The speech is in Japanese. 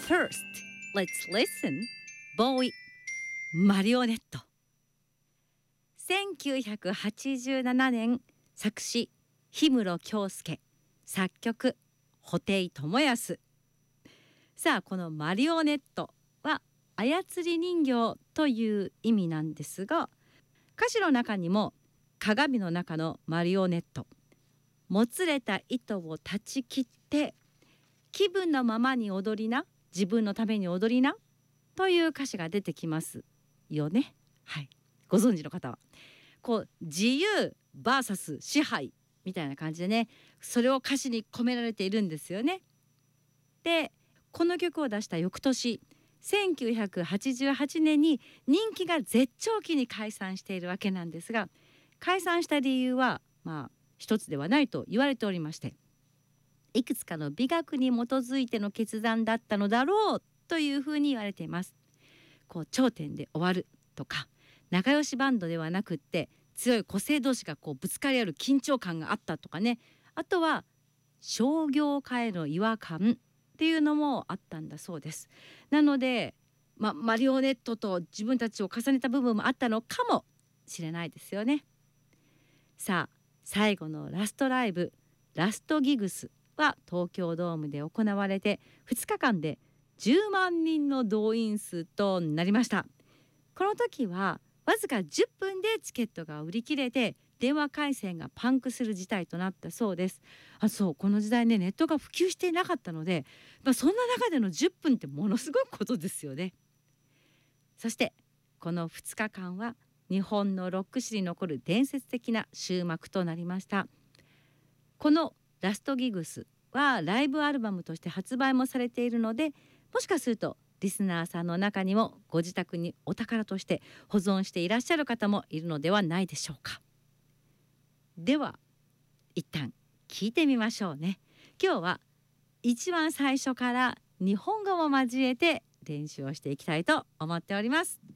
First, let's listen. ボーイマリオネット。1987年作詞氷室京介、作曲布袋寅泰。さあ、このマリオネットは操り人形という意味なんですが、歌詞の中にも鏡の中のマリオネット、もつれた糸を断ち切って気分のままに踊りな、自分のために踊りなという歌詞が出てきますよね。はい、ご存知の方はこう自由 vs 支配みたいな感じでね、それを歌詞に込められているんですよね。で、この曲を出した翌年1988年に人気が絶頂期に解散しているわけなんですが、解散した理由は一つではないと言われておりまして、いくつかの美学に基づいての決断だったのだろうというふうに言われています。こう頂点で終わるとか、仲良しバンドではなくって強い個性同士がこうぶつかり合う緊張感があったとかね、あとは商業化への違和感っていうのもあったんだそうです。なので、マリオネットと自分たちを重ねた部分もあったのかもしれないですよね。さあ、最後のラストライブ、ラストギグスは東京ドームで行われて2日間で10万人の動員数となりました。この時はわずか10分でチケットが売り切れて電話回線がパンクする事態となったそうです。そう、この時代ね、ネットが普及していなかったので、そんな中での10分ってものすごいことですよね。そしてこの2日間は日本のロック史に残る伝説的な終幕となりました。このラストギグスはライブアルバムとして発売もされているので、もしかするとリスナーさんの中にもご自宅にお宝として保存していらっしゃる方もいるのではないでしょうか。では一旦聞いてみましょうね。今日は一番最初から日本語も交えて練習をしていきたいと思っております。